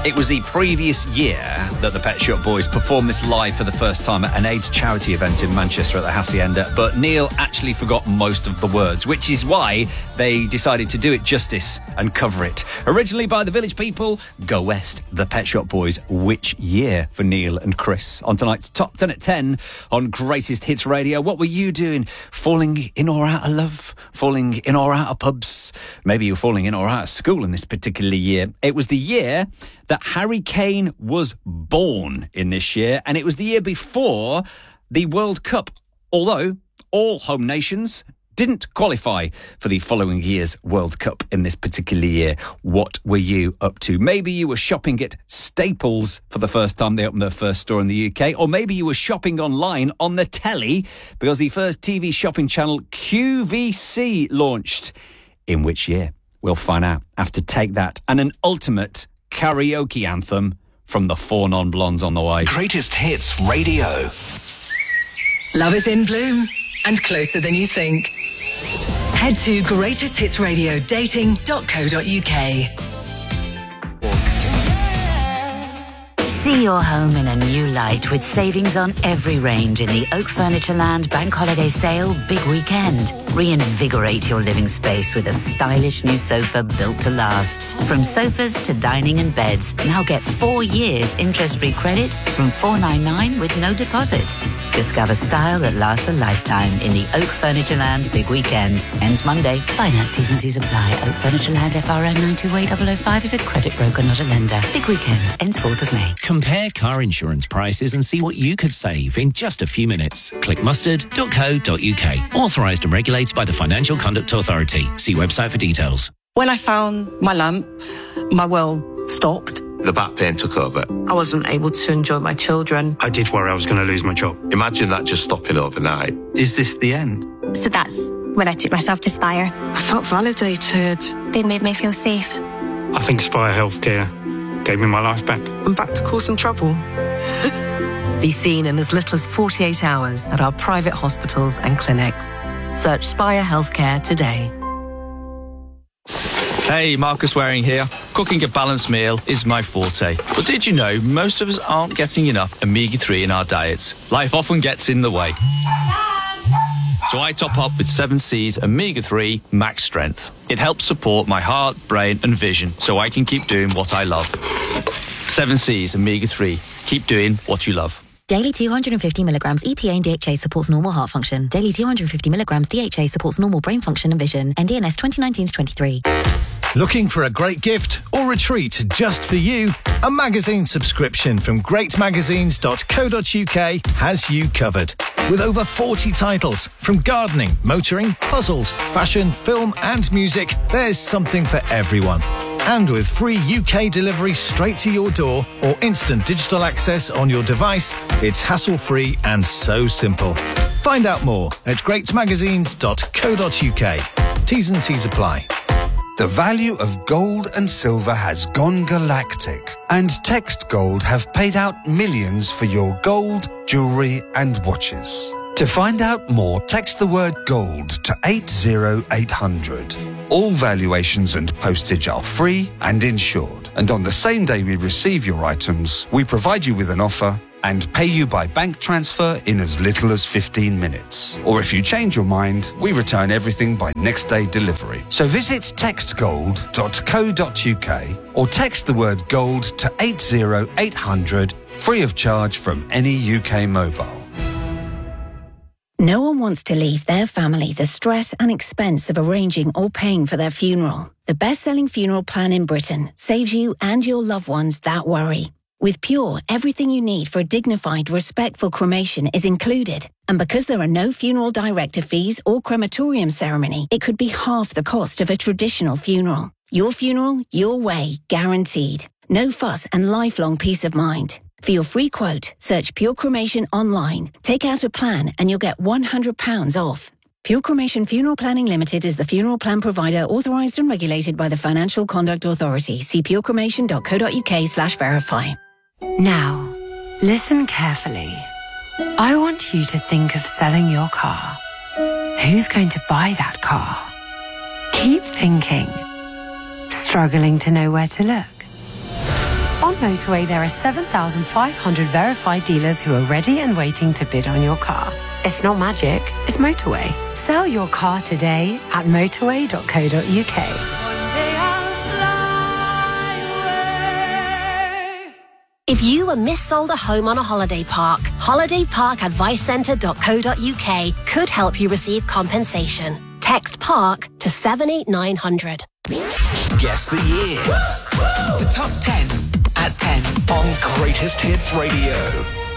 It was the previous year that the Pet Shop Boys performed this live for the first time at an AIDS charity event in Manchester at the Hacienda, but Neil actually forgot most of the words, which is why they decided to do it justice and cover it. Originally by the Village People, Go West, the Pet Shop Boys. Which year for Neil and Chris? On tonight's Top 10 at 10 on Greatest Hits Radio. What were you doing? Falling in or out of love? Falling in or out of pubs? Maybe you were falling in or out of school in this particular year. It was the year that Harry Kane was born in this year, and it was the year before the World Cup, although all home nations didn't qualify for the following year's World Cup in this particular year. What were you up to? Maybe you were shopping at Staples for the first time they opened their first store in the UK, or maybe you were shopping online on the telly because the first TV shopping channel, QVC, launched. In which year? We'll find out after Take That and an ultimate karaoke anthem from the Four Non-Blondes on the way. Greatest Hits Radio. Love is in bloom and closer than you think. Head to greatesthitsradiodating.co.uk. See your home in a new light with savings on every range in the Oak Furnitureland Bank Holiday Sale Big Weekend. Reinvigorate your living space with a stylish new sofa built to last. From sofas to dining and beds, now get 4 years interest-free credit from $499 with no deposit. Discover style that lasts a lifetime in the Oak Furnitureland Big Weekend. Ends Monday. Finance T's and C's apply. Oak Furnitureland FRN 928005 is a credit broker, not a lender. Big Weekend ends 4th of May. Compare car insurance prices and see what you could save in just a few minutes. Click mustard.co.uk. Authorised and regulated by the Financial Conduct Authority. See website for details. When I found my lump, my world stopped. The back pain took over. I wasn't able to enjoy my children. I did worry I was going to lose my job. Imagine that just stopping overnight. Is this the end? So that's when I took myself to Spire. I felt validated. They made me feel safe. I think Spire Healthcare gave me my life back. I'm back to causing trouble. Be seen in as little as 48 hours at our private hospitals and clinics. Search Spire Healthcare today. Hey, Marcus Waring here. Cooking a balanced meal is my forte. But did you know most of us aren't getting enough omega-3 in our diets? Life often gets in the way. So I top up with 7C's Omega-3 Max Strength. It helps support my heart, brain and vision so I can keep doing what I love. 7C's Omega-3. Keep doing what you love. Daily 250 milligrams EPA and DHA supports normal heart function. Daily 250 milligrams DHA supports normal brain function and vision. NDNS 2019-23. Looking for a great gift or a treat just for you? A magazine subscription from greatmagazines.co.uk has you covered. With over 40 titles from gardening, motoring, puzzles, fashion, film and music, there's something for everyone. And with free UK delivery straight to your door or instant digital access on your device, it's hassle-free and so simple. Find out more at greatmagazines.co.uk. T's and C's apply. The value of gold and silver has gone galactic, and Text Gold have paid out millions for your gold, jewellery and watches. To find out more, text the word gold to 80800. All valuations and postage are free and insured. And on the same day we receive your items, we provide you with an offer and pay you by bank transfer in as little as 15 minutes. Or if you change your mind, we return everything by next day delivery. So visit textgold.co.uk or text the word gold to 80800, free of charge from any UK mobile. No one wants to leave their family the stress and expense of arranging or paying for their funeral. The best-selling funeral plan in Britain saves you and your loved ones that worry. With Pure, everything you need for a dignified, respectful cremation is included. And because there are no funeral director fees or crematorium ceremony, it could be half the cost of a traditional funeral. Your funeral, your way, guaranteed. No fuss and lifelong peace of mind. For your free quote, search Pure Cremation online. Take out a plan and you'll get £100 off. Pure Cremation Funeral Planning Limited is the funeral plan provider authorised and regulated by the Financial Conduct Authority. See purecremation.co.uk/verify. Now, listen carefully. I want you to think of selling your car. Who's going to buy that car? Keep thinking. Struggling to know where to look? On Motorway, there are 7,500 verified dealers who are ready and waiting to bid on your car. It's not magic, it's Motorway. Sell your car today at motorway.co.uk. If you were missold a home on a holiday park, holidayparkadvicecentre.co.uk could help you receive compensation. Text PARK to 78900. Guess the year. The top 10 at 10 on Greatest Hits Radio.